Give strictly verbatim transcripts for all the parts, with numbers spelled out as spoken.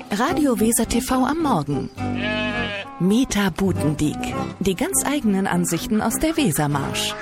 Radio Weser T V am Morgen. Meta Butendiek. Die ganz eigenen Ansichten aus der Wesermarsch.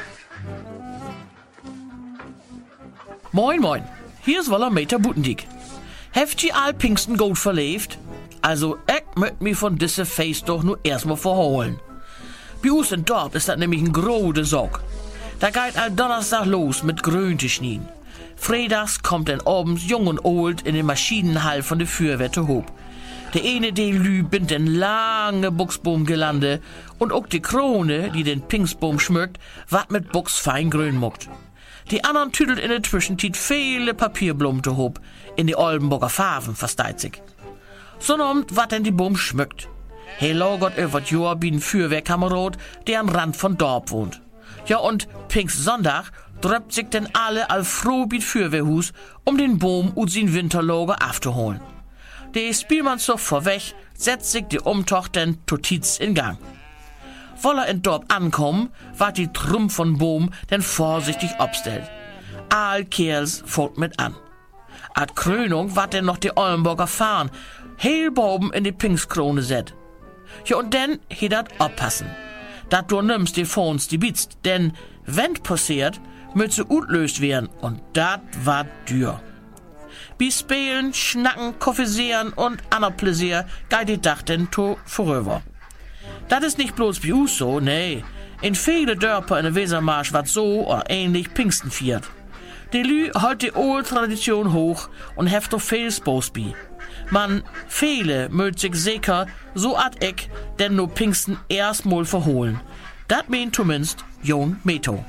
Moin moin, hier ist Woller Meta Butendiek. Heft ihr all Pfingsten gut verlebt? Also, ich möcht mich von disse Face doch nur erstmal verholen. Bei uns in Dorf ist das nämlich ein grode Sorg. Da geht all Donnerstag los mit Grünte schnien. Freitags kommt dann abends jung und old in den Maschinenhall von der Feuerwehr hob. Der eine Delü bindt den lange Buchsbaum gelande und auch die Krone, die den Pfingstbaum schmückt, wat mit Buchs fein grün muckt. Die anderen tüdelt in der Zwischenzeit viele Papierblumte hob, in die Oldenburger Farben versteit sich. So nommt wat denn die Baum schmückt. Hey lagert über das Jahr wie ein Feuerwehrkamerad, der am Rand von Dorf wohnt. Ja und Pfingstsonntag dröppt sich denn alle all froh wie Feuerwehrhus, um den Baum und sein Winterlager aufzuholen. Der Spielmannszug vorweg setzt sich die Umtocht denn totiz in Gang. Woller in Dorf ankommen, ward die Trumpf von Boom denn vorsichtig obstellt. All Kerls folgt mit an. Ad Krönung ward denn noch die Oldenburger Fahnen, heel boben in die Pfingstkrone set. Ja und denn he dat oppassen. Dat du nimmst die Phones die bitst, denn wenn passiert, müt sie utlöst werden und dat war dür. Bi Spielen, Schnacken, Koffeesieren und ander Pläsier geht die Dach denn to vorüber. Dat ist nicht bloß wie us so, nee. In viele Dörper in der Wesermarsch wat so oder ähnlich Pfingsten viert. Die Lü holt die alte Tradition hoch und heft doch viel Spaß bi. Man, viele mögt sich sicher so ad ich denn nur Pfingsten erstmal verholen. Dat meint zumindest Jon Meto.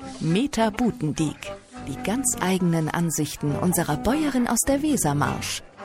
Meta Butendiek. Die ganz eigenen Ansichten unserer Bäuerin aus der Wesermarsch.